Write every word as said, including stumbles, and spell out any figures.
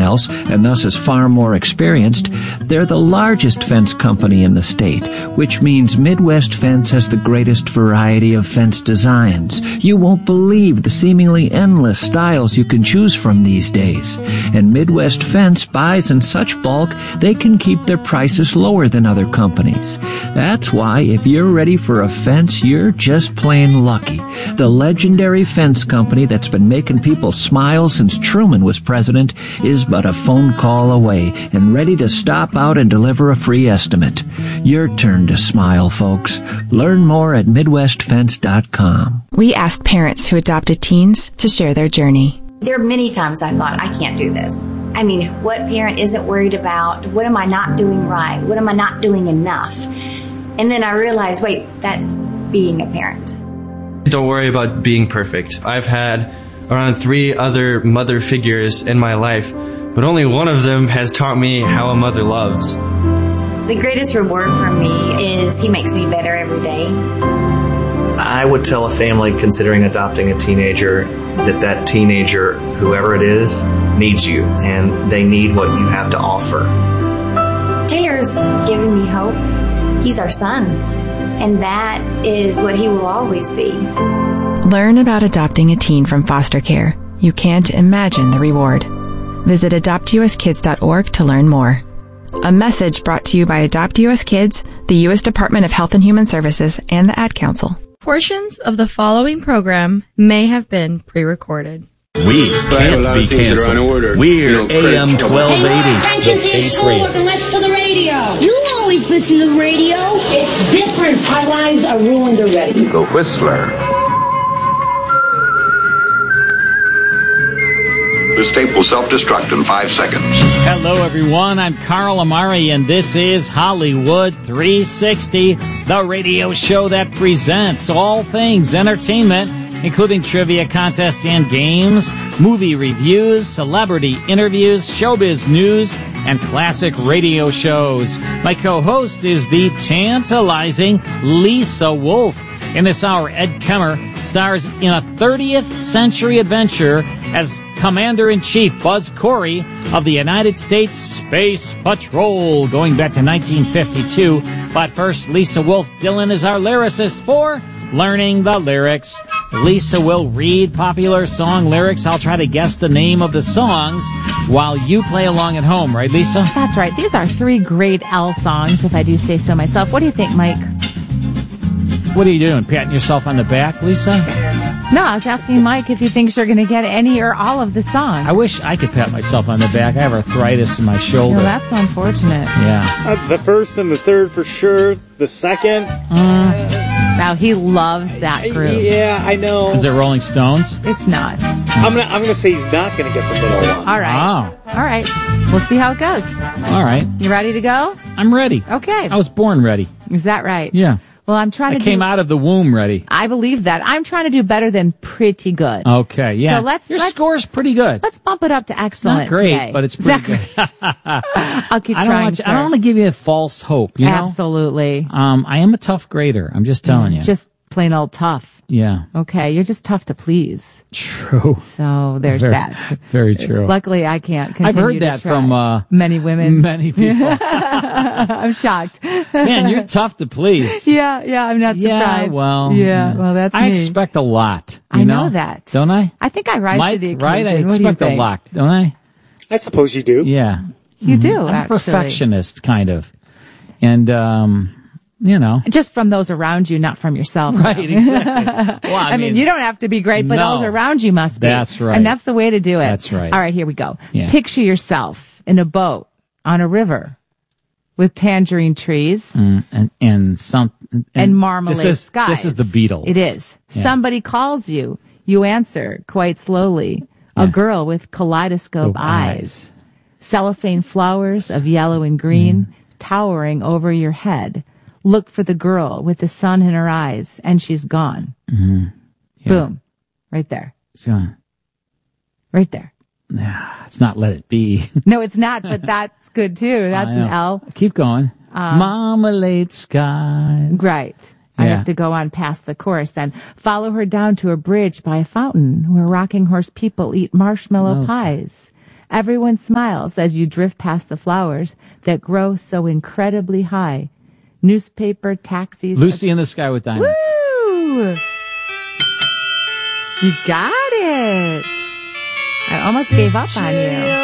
miles and thus is far more experienced, they're the largest fence company in the state, which means Midwest Fence has the greatest variety of fence designs. You won't believe the seemingly endless styles you can choose from these days. And Midwest Fence buys in such bulk, they can keep their prices lower than other companies. That's why if you're ready for a fence, you're just plain lucky. The legendary fence company that's been making people smile since Truman was president is but a phone call away and ready to stop out and deliver a free estimate. Your turn to smile, folks. Learn more at midwest fence dot com. We asked parents who adopted teens to share their journey. There are many times I thought, I can't do this. I mean, what parent isn't worried about? What am I not doing right? What am I not doing enough? And then I realized, wait, that's being a parent. Don't worry about being perfect. I've had around three other mother figures in my life, but only one of them has taught me how a mother loves. The greatest reward for me is he makes me better every day. I would tell a family considering adopting a teenager that that teenager, whoever it is, needs you, and they need what you have to offer. Taylor's giving me hope. He's our son, and that is what he will always be. Learn about adopting a teen from foster care. You can't imagine the reward. Visit adopt u s kids dot org to learn more. A message brought to you by Adopt U S Kids, the U S Department of Health and Human Services, and the Ad Council. Portions of the following program may have been pre-recorded. We can't be canceled. We're A M twelve eighty, the Patriot. And listen to the radio. You always listen to the radio. It's different. Our lives are ruined already. The Whistler. This tape will self-destruct in five seconds. Hello, everyone. I'm Carl Amari, and this is Hollywood three sixty, the radio show that presents all things entertainment, including trivia contests and games, movie reviews, celebrity interviews, showbiz news, and classic radio shows. My co-host is the tantalizing Lisa Wolf. In this hour, Ed Kemmer stars in a thirtieth century adventure as Commander-in-Chief Buzz Corey of the United States Space Patrol, going back to nineteen fifty-two. But first, Lisa Wolf Dillon is our lyricist for Learning the Lyrics. Lisa will read popular song lyrics. I'll try to guess the name of the songs while you play along at home, right, Lisa? That's right. These are three grade L songs, if I do say so myself. What do you think, Mike? What are you doing, patting yourself on the back, Lisa? No, I was asking Mike if he thinks you're going to get any or all of the songs. I wish I could pat myself on the back. I have arthritis in my shoulder. No, that's unfortunate. Yeah. Uh, the first and the third for sure. The second. Mm. Now, he loves that group. Yeah, I know. Is it Rolling Stones? It's not. I'm going to I'm gonna say he's not going to get the middle one. All right. Wow. All right. We'll see how it goes. All right. You ready to go? I'm ready. Okay. I was born ready. Is that right? Yeah. Well, I'm trying I to came do, out of the womb ready. I believe that. I'm trying to do better than pretty good. Okay, yeah. So let's, Your let's, score's pretty good. Let's bump it up to excellent. Not great, today. but it's pretty good. I'll keep I don't trying, want you, sir. I don't want to give you a false hope, you know? Absolutely. Um, I am a tough grader. I'm just telling you. Just plain old tough. Yeah. Okay, you're just tough to please. True. So there's very, that. Very true. Luckily, I can't continue I've heard to that try. from uh, many women. Many people. I'm shocked. Man, you're tough to please. Yeah, yeah, I'm not yeah, surprised. well. Yeah, well, that's I me. expect a lot. You I know? know that. Don't I? I think I rise Mike, to the occasion. right? I What do you expect a think? lot, don't I? I suppose you do. Yeah. You mm-hmm. do, I'm actually. a perfectionist, kind of. And, um... You know. Just from those around you, not from yourself. Right, exactly. Well, I, I mean, mean, you don't have to be great, but no, those around you must be. That's right. And that's the way to do it. That's right. All right, here we go. Yeah. Picture yourself in a boat on a river with tangerine trees. Mm, and, and some... And, and marmalade this is, skies. This is the Beatles. It is. Yeah. Somebody calls you. You answer quite slowly. Yeah. A girl with kaleidoscope eyes. eyes. Cellophane flowers of yellow and green mm. towering over your head. Look for the girl with the sun in her eyes, and she's gone. Mm-hmm. Yeah. Boom. Right there. It's gone. Right there. Nah, it's not Let It Be. No, it's not, but that's good too. That's an L. Keep going. Um, Marmalade skies. Right. Yeah. I have to go on past the chorus then. Follow her down to a bridge by a fountain where rocking horse people eat marshmallow oh, pies Everyone smiles as you drift past the flowers that grow so incredibly high. Newspaper, taxis. Lucy in the Sky with Diamonds. Woo! You got it. I almost gave up on you.